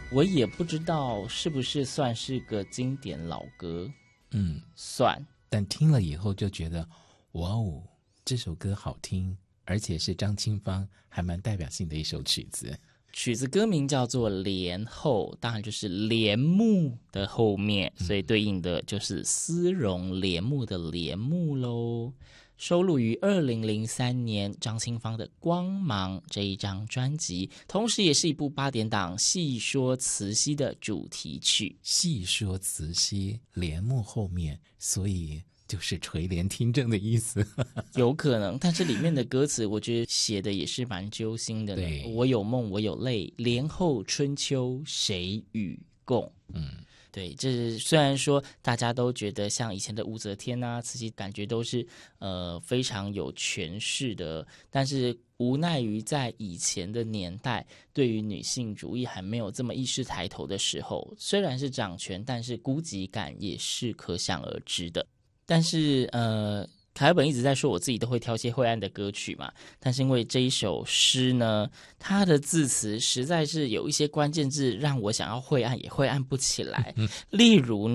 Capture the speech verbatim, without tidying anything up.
我也不知道是不是算是个经典老歌。 嗯， 算。 但听了以后就觉得，哇哦，这首歌好听，而且是张清芳还蛮代表性的一首曲子。 曲子歌名叫做《帘后》，当然就是帘幕的后面，所以对应的就是丝绒帘幕的帘幕咯。收录于二零零三年张清芳的《光芒》这一张专辑，同时也是一部八点档戏说慈禧的主题曲。 戏说慈禧，帘幕后面，所以就是垂帘听政的意思。 有可能，但是里面的歌词我觉得写的也是蛮揪心的呢。 对， 我有梦我有泪，帘后春秋谁与共。 嗯， 对，这是虽然说大家都觉得像以前的武则天啊、慈禧，感觉都是呃非常有权势的，但是无奈于在以前的年代，对于女性主义还没有这么意识抬头的时候，虽然是掌权，但是孤寂感也是可想而知的。但是呃。凯尔本一直在说我自己都会挑些灰暗的歌曲嘛，但是因为这一首诗呢，它的字词实在是有一些关键字让我想要灰暗也灰暗不起来，例如